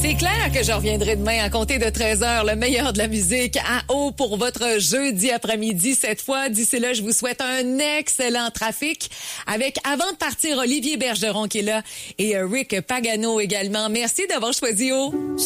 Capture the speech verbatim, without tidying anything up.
C'est clair que je reviendrai demain à compter de treize heures, le meilleur de la musique à eau pour votre jeudi après-midi. Cette fois, d'ici là, je vous souhaite un excellent trafic avec, avant de partir, Olivier Bergeron qui est là et Rick Pagano également. Merci d'avoir choisi eau.